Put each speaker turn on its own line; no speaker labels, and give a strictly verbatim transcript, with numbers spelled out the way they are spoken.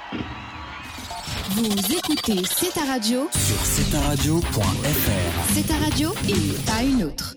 Vous écoutez C'est ta radio
sur c'est ta radio point f r.
C'est ta radio et pas une autre.